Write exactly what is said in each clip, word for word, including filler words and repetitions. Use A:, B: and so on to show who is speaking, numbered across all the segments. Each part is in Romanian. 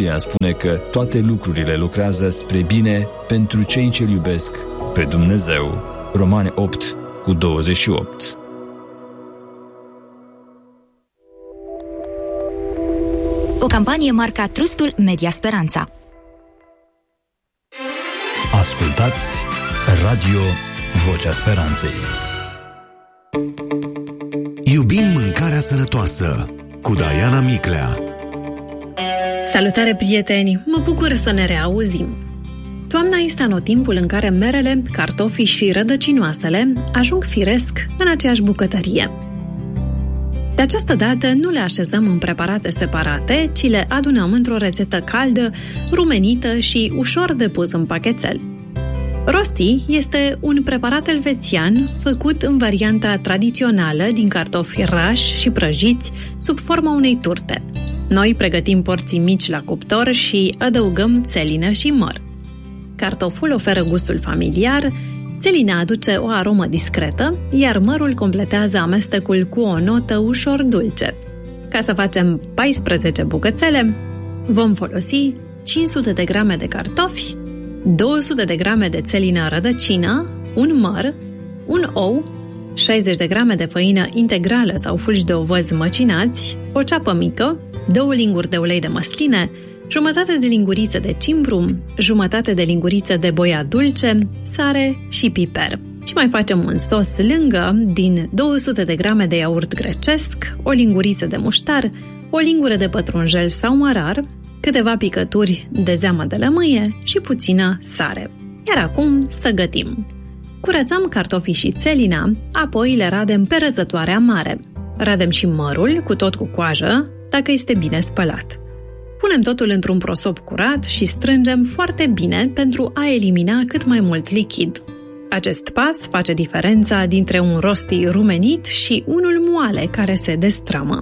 A: Biblia spune că toate lucrurile lucrează spre bine pentru cei ce-L iubesc pe Dumnezeu. Romani opt cu douăzeci și opt.
B: O campanie marca Trustul Media Speranța.
C: Ascultați Radio Vocea Speranței.
D: Iubim mâncarea sănătoasă cu Diana Miclea.
E: Salutare, prieteni! Mă bucur să ne reauzim. Toamna este anotimpul în care merele, cartofii și rădăcinoasele ajung firesc în aceeași bucătărie. De această dată nu le așezăm în preparate separate, ci le adunăm într-o rețetă caldă, rumenită și ușor de pus în pachetel. Rosti este un preparat elvețian făcut în varianta tradițională din cartofi rași și prăjiți sub forma unei turte. Noi pregătim porții mici la cuptor și adăugăm țelină și măr. Cartoful oferă gustul familiar, țelina aduce o aromă discretă, iar mărul completează amestecul cu o notă ușor dulce. Ca să facem paisprezece bucățele, vom folosi cinci sute de grame de cartofi, două sute de grame de țelină rădăcină, un măr, un ou, șaizeci de grame de făină integrală sau fulgi de ovăz măcinați, o ceapă mică, două linguri de ulei de măsline, jumătate de linguriță de cimbru, jumătate de linguriță de boia dulce, sare și piper. Și mai facem un sos lângă din două sute de grame de iaurt grecesc, o linguriță de muștar, o lingură de pătrunjel sau mărar, câteva picături de zeamă de lămâie și puțină sare. Iar acum să gătim. Curățăm cartofii și țelina, apoi le radem pe răzătoarea mare. Radem și mărul, cu tot cu coajă, dacă este bine spălat. Punem totul într-un prosop curat și strângem foarte bine pentru a elimina cât mai mult lichid. Acest pas face diferența dintre un rosti rumenit și unul moale care se destramă.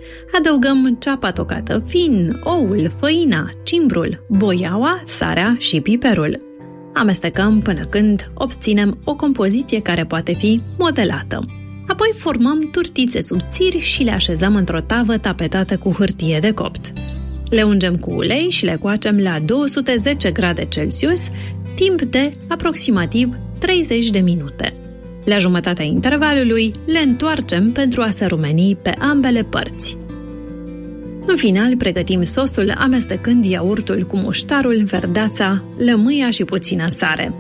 E: Adăugăm ceapa tocată fin, oul, făina, cimbrul, boiaua, sarea și piperul. Amestecăm până când obținem o compoziție care poate fi modelată. Apoi formăm turtițe subțiri și le așezăm într-o tavă tapetată cu hârtie de copt. Le ungem cu ulei și le coacem la două sute zece grade Celsius, timp de aproximativ treizeci de minute. La jumătatea intervalului le întoarcem pentru a se rumeni pe ambele părți. În final, pregătim sosul amestecând iaurtul cu muștarul, verdeața, lămâia și puțină sare.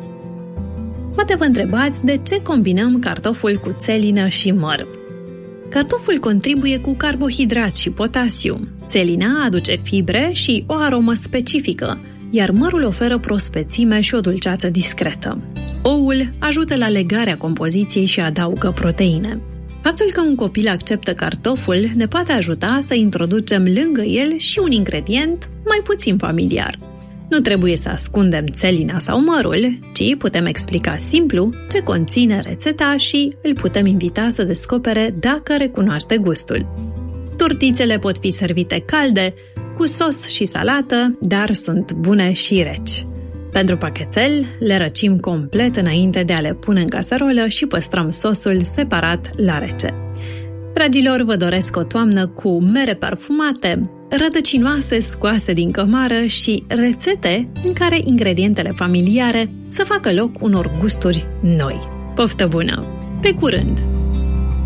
E: Poate vă întrebați de ce combinăm cartoful cu țelină și măr. Cartoful contribuie cu carbohidrați și potasiu. Țelina aduce fibre și o aromă specifică, iar mărul oferă prospețime și o dulceață discretă. Oul ajută la legarea compoziției și adaugă proteine. Faptul că un copil acceptă cartoful ne poate ajuta să introducem lângă el și un ingredient mai puțin familiar. Nu trebuie să ascundem țelina sau mărul, ci putem explica simplu ce conține rețeta și îl putem invita să descopere dacă recunoaște gustul. Turtițele pot fi servite calde, cu sos și salată, dar sunt bune și reci. Pentru pachetel, le răcim complet înainte de a le pune în caserolă și păstrăm sosul separat la rece. Dragilor, vă doresc o toamnă cu mere parfumate, rădăcinoase scoase din cămară și rețete în care ingredientele familiare să facă loc unor gusturi noi. Poftă bună! Pe curând!